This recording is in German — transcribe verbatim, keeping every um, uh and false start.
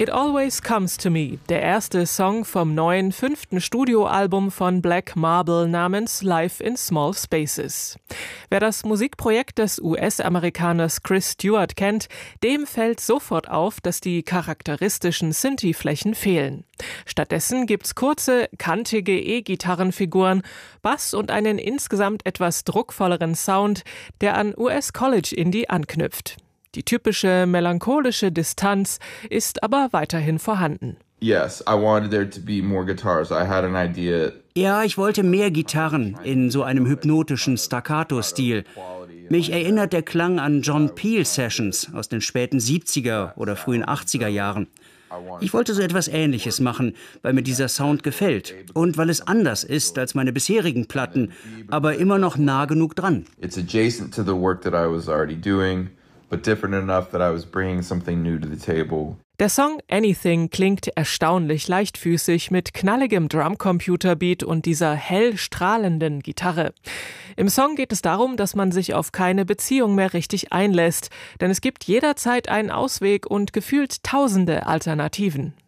It Always Comes to Me, der erste Song vom neuen fünften Studioalbum von Black Marble namens Live in Small Spaces. Wer das Musikprojekt des U S-Amerikaners Chris Stewart kennt, dem fällt sofort auf, dass die charakteristischen Synthi-Flächen fehlen. Stattdessen gibt's kurze, kantige E-Gitarrenfiguren, Bass und einen insgesamt etwas druckvolleren Sound, der an U S-College-Indie anknüpft. Die typische melancholische Distanz ist aber weiterhin vorhanden. Yes, I wanted there to be more guitars. I had an idea. Ja, ich wollte mehr Gitarren in so einem hypnotischen Staccato-Stil. Mich erinnert der Klang an John Peel Sessions aus den späten siebziger oder frühen achtziger Jahren. Ich wollte so etwas Ähnliches machen, weil mir dieser Sound gefällt und weil es anders ist als meine bisherigen Platten, aber immer noch nah genug dran. It's adjacent to the work that I was already doing, but different enough that I was bringing something new to the table. Der Song Anything klingt erstaunlich leichtfüßig mit knalligem Drumcomputerbeat und dieser hell strahlenden Gitarre. Im Song geht es darum, dass man sich auf keine Beziehung mehr richtig einlässt, denn es gibt jederzeit einen Ausweg und gefühlt tausende Alternativen.